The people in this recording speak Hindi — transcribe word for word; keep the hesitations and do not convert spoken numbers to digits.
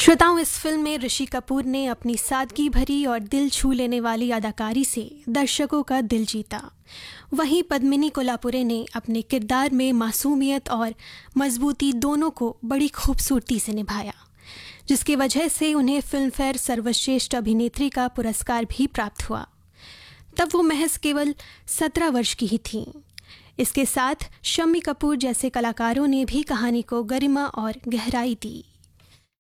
श्रोताओं, इस फिल्म में ऋषि कपूर ने अपनी सादगी भरी और दिल छू लेने वाली अदाकारी से दर्शकों का दिल जीता। वहीं पद्मिनी कोल्हापुरे ने अपने किरदार में मासूमियत और मजबूती दोनों को बड़ी खूबसूरती से निभाया, जिसकी वजह से उन्हें फिल्मफेयर सर्वश्रेष्ठ अभिनेत्री का पुरस्कार भी प्राप्त हुआ। तब वो महज केवल सत्रह वर्ष की ही थीं। इसके साथ शम्मी कपूर जैसे कलाकारों ने भी कहानी को गरिमा और गहराई दी।